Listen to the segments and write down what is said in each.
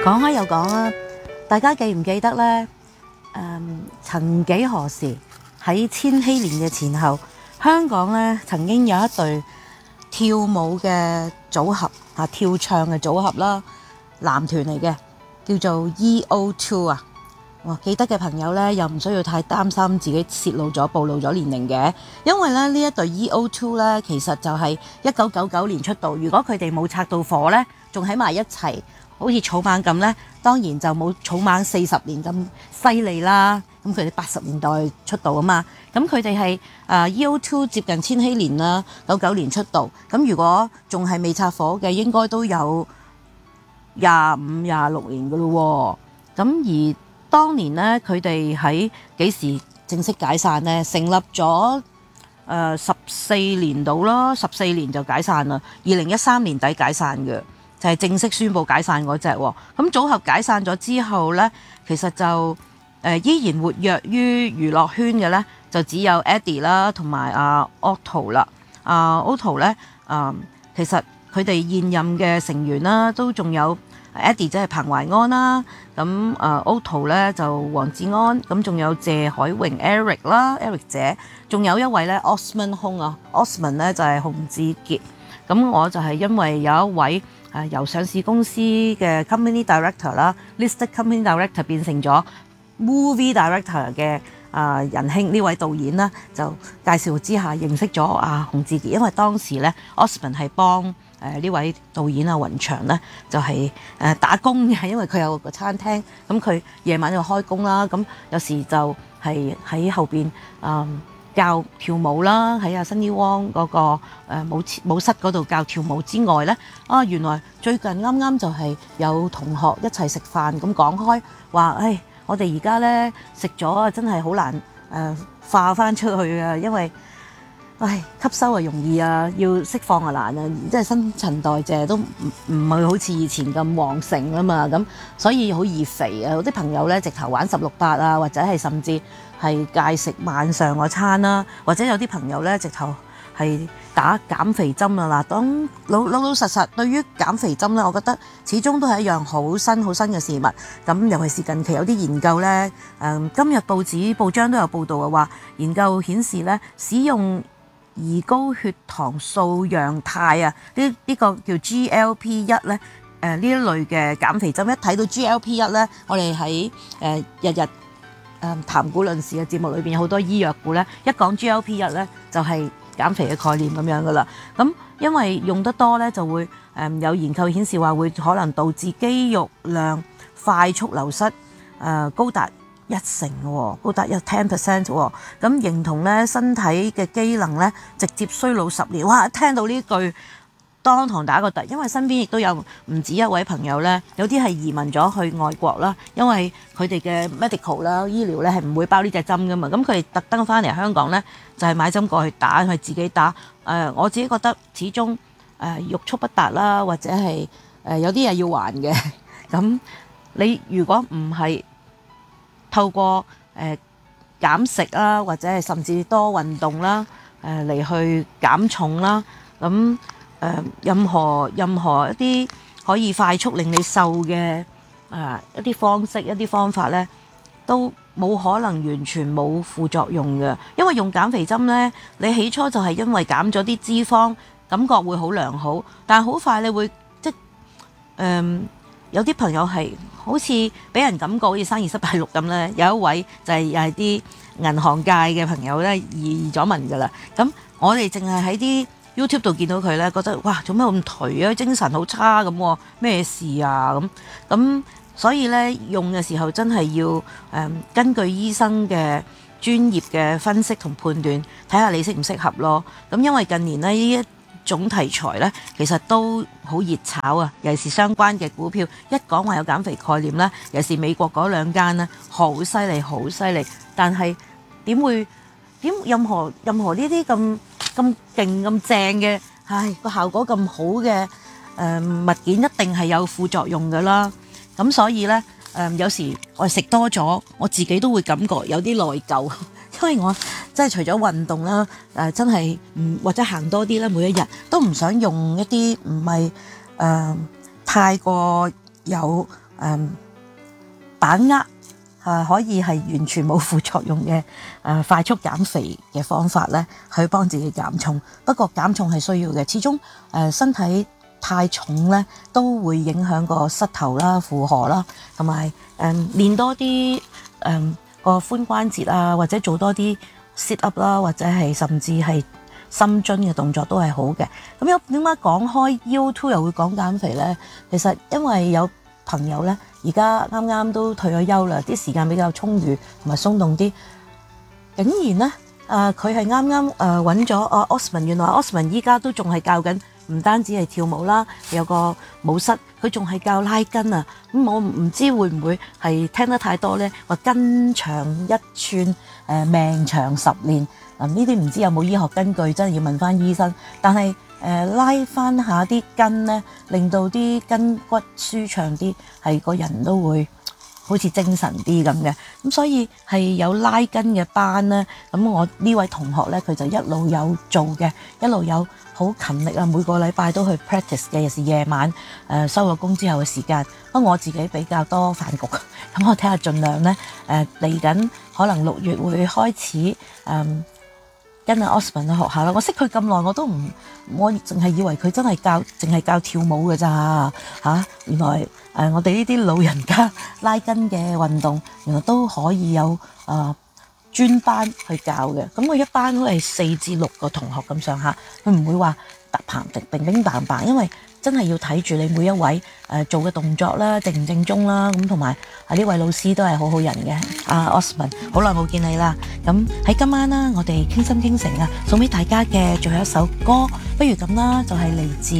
講開又講啦，大家記唔記得呢？曾幾何時喺千禧年嘅前後，香港呢曾經有一隊跳舞嘅組合跳唱嘅組合啦，男團嚟嘅，叫做 EO2 啊。記得嘅朋友呢，又唔需要太擔心自己泄露咗、暴露咗年齡嘅，因為呢一隊 EO2 呢，其實就係1999年出道。如果佢哋冇拆到火呢，仲喺埋一齊，好似草蜢咁呢，當然就冇草蜢40年咁犀利啦。咁佢哋80年代出道啊嘛，咁佢哋係EO2 接近千禧年啦，99年出道。咁如果仲係未拆火嘅，應該都有25、26年噶咯喎。咁而當年呢，佢哋喺幾時正式解散呢？成立咗14年到啦，14年就解散啦。2013年底解散嘅，就係正式宣布解散嗰隻喎。咁組合解散咗之後呢，其實就依然活躍於娛樂圈嘅呢，就只有 Eddie 啦，同埋Otto 啦。Otto 呢，其實佢哋現任嘅成員啦，都仲有。Eddie 即係彭淮安啦，咁Otto 咧就黃志安，咁仲有謝海榮 Eric 啦 ，Eric 姐，仲有一位咧 Osman 空啊 ，Osman 咧就係洪志傑，咁我就係因為有一位由上市公司嘅 company director 啦，listed company director 變成咗 movie director 嘅仁兄呢位導演啦，就介紹之下認識咗洪志傑，因為當時咧 Osman 係幫呢位導演雲翔咧就係打工嘅，因為佢有個餐廳，咁佢夜晚就開工啦，咁有時就係喺後邊教跳舞啦，喺新意汪嗰個舞室嗰度教跳舞之外咧，原來最近啱啱就係有同學一齊食飯咁講開話，我哋而家咧食咗真係好難化翻出去啊，因為吸收容易啊，要釋放難啊，即係新陳代謝都唔係好似以前咁旺盛啊嘛，咁所以好易肥啊！有啲朋友咧直頭玩16-8啊，或者係甚至係戒食晚上嗰餐啦，或者有啲朋友咧直頭係打減肥針啊！嗱，當老實實對於減肥針咧，我覺得始終都係一樣好新嘅事物。咁尤其是近期有啲研究咧，今日報章都有報道嘅話，研究顯示咧使用胰高血糖素樣態呢個叫 GLP-1咧，呢一類嘅減肥針，一睇到 GLP-1咧，我哋喺日日談股論市嘅節目裏邊有好多醫藥股咧，一講 GLP-1咧就係減肥嘅概念咁樣噶啦。咁因為用得多咧，就會有研究顯示話會可能導致肌肉量快速流失，高達10%喎，高達10% 喎，咁認同咧身體嘅機能咧直接衰老10年。哇！聽到呢句當堂打個突，因為身邊亦都有唔止一位朋友咧，有啲係移民咗去外國啦，因為佢哋嘅 medical 啦醫療咧係唔會包呢隻針噶嘛，咁佢哋特登翻嚟香港咧就係買針過去打，係自己打。我自己覺得始終欲速不達啦，或者係有啲嘢要還嘅。咁你如果唔係透過減食啦，或者係甚至多運動啦，嚟去減重啦，咁任何一啲可以快速令你瘦嘅一啲方式、一啲方法咧，都冇可能完全冇副作用嘅。因為用減肥針咧，你起初就係因為減咗啲脂肪，感覺會好良好，但係好快你會有啲朋友係好似俾人感覺好似生意失敗錄咁咧，有一位就係又係啲銀行界嘅朋友咧移咗民㗎啦。咁我哋淨係喺啲 YouTube 度見到佢咧，覺得哇做咩咁頹啊，精神好差咁，咩事啊咁，所以咧用嘅時候真係要根據醫生嘅專業嘅分析同判斷，睇下你適唔適合咯。咁因為近年呢一種題材咧，其實都好熱炒啊！尤其是相關嘅股票，一講話有減肥概念啦，尤其是美國嗰兩間咧，好犀利，但係點任何呢啲咁勁咁正嘅，個效果咁好嘅物件，一定係有副作用㗎啦。咁所以咧，有時我食多咗，我自己都會感覺有啲內疚。因為我真係除咗運動啦，真係或者行多啲啦，每一日都唔想用一啲唔係太過有把握可以係完全冇副作用嘅快速減肥嘅方法咧，去幫自己減重。不過減重係需要嘅，始終身體太重咧都會影響個膝頭啦、負荷啦，同埋練多啲個髖關節啊，或者做多啲 sit up 啦，或者係甚至係深蹲嘅動作都係好嘅。咁點解講開 YouTube 又會講減肥咧？其實因為有朋友咧，而家啱啱都退咗休啦，啲時間比較充裕同埋鬆動啲，竟然咧佢係啱啱揾咗Osman， 原來 Osman 依家都仲係教緊，唔單止係跳舞啦，有個舞室，佢仲係教拉筋啊。咁我唔知會唔會係聽得太多咧？話筋長一寸，命長10年。呢啲唔知有冇醫學根據，真係要問翻醫生。但係拉翻下啲筋咧，令到啲筋骨舒暢啲，係個人都會好似精神啲咁嘅。咁所以係有拉筋嘅班咧。咁我呢位同學咧，佢就一路有做嘅，一路有好勤力啊，每個禮拜都去 practice 嘅，尤其是夜晚收咗工之後嘅時間。不過我自己比較多飯局，咁我睇下盡量咧嚟緊可能6月會開始跟阿 Osman 去學下啦。我識佢咁耐，我淨係以為佢真係淨係教跳舞嘅咋嚇。原來我哋呢啲老人家拉筋嘅運動，原來都可以有專班去教嘅。咁我一班都係4至6個同學咁上下，佢唔會話乒乒乓乓，因為真係要睇住你每一位做嘅動作啦，正唔正宗啦，咁同埋呢位老師都係好好人嘅。Osman， 好耐冇見你啦。咁喺今晚啦，我哋傾心傾城啊，送俾大家嘅最後一首歌，不如咁啦，就係嚟自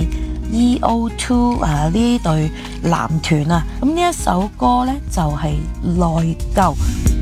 EO2 呢隊男團啊。咁呢一首歌呢，就係內疚。